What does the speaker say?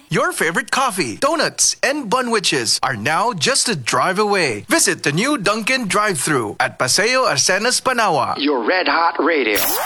Your favorite coffee, donuts, and bunwiches are now just a drive away. Visit the new Dunkin' drive-thru at Paseo Arcenas, Panawa. Your Red Hot Radio.